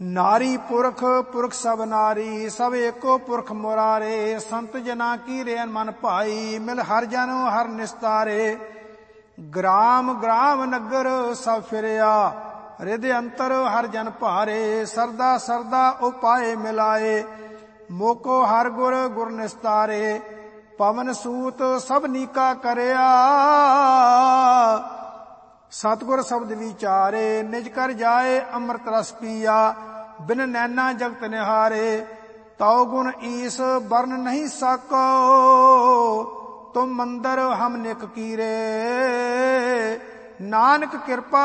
नारी पुरख पुरख सब नारी, सब एको पुरख मुरारे। संत जना की रेन मन भाई, मिल हर जन हर निस्तारे। ग्राम ग्राम नगर सब फिरया, हृदय अंतर हर जन भारे। सरदा सरदा उपाय मिलाए, मोको हर गुर गुर निस्तारे। पवन सूत सब नीका करया, सतगुर शब्द विचारे। निज कर जाए अमृत रस पिया, बिन नैना जगत निहारे। तौ गुण ईस वर्ण नहीं साको, तुम मंदिर हम निक कीरे। नानक कृपा